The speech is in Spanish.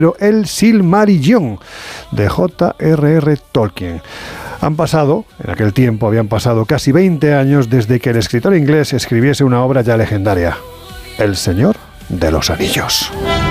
El Silmarillion de J.R.R. Tolkien. En aquel tiempo habían pasado casi 20 años desde que el escritor inglés escribiese una obra ya legendaria, El Señor de los Anillos.